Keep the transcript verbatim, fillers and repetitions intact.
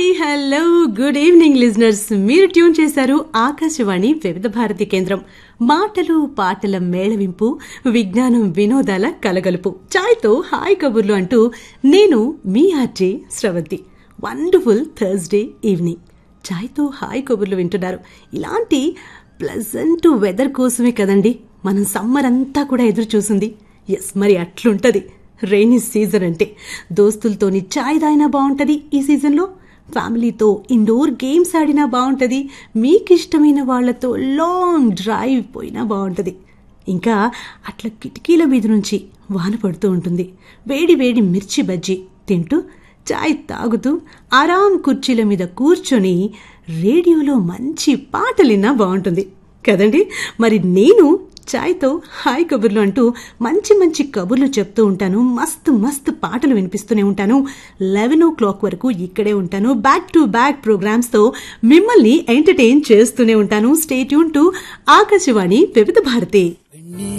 Hi hello good evening listeners. మీరు tune చేశారు ఆకాశవాణి వివిధ భారతి కేంద్రం. మాటలు పాటల మేళవింపు, విజ్ఞానం వినోదాల కలగలుపు, చాయ్తో హాయ్ కబుర్లు అంటూ నేను మీ RJ Sravanthi. Wonderful Thursday evening చాయ్తో hi కబుర్లు వింటున్నారు. ఇలాంటి ప్లెజెంట్ వెదర్ కోసమే కదండి మనం సమ్మర్ అంతా కూడా ఎదురు చూసింది. ఎస్, మరి అట్లుంటది రైనీ సీజన్ అంటే. దోస్తులతోని చాయ్ తాగినా బాగుంటది ఈ సీజన్లో, ఫ్యామిలీతో ఇండోర్ గేమ్స్ ఆడినా బాగుంటది, మీకు ఇష్టమైన వాళ్లతో లాంగ్ డ్రైవ్ పోయినా బాగుంటది. ఇంకా అట్లా కిటికీల మీద నుంచి వాన పడుతూ ఉంటుంది. వేడి వేడి మిర్చి బజ్జీ తింటూ చాయ్ తాగుతూ ఆరాం కుర్చీల మీద కూర్చొని రేడియోలో మంచి పాటలిన్నా బాగుంటుంది కదండి. మరి నేను చాయ్తో హాయ్ కబుర్లు అంటూ మంచి మంచి కబుర్లు చెప్తూ ఉంటాను, మస్తు మస్తు పాటలు వినిపిస్తూనే ఉంటాను. లెవెన్ ఓ క్లాక్ వరకు ఇక్కడే ఉంటాను. బ్యాక్ టు బ్యాక్ ప్రోగ్రామ్స్తో మిమ్మల్ని ఎంటర్టైన్ చేస్తూనే ఉంటాను. స్టే ట్యూన్ టు ఆకాశవాణి వివిధ భారతి.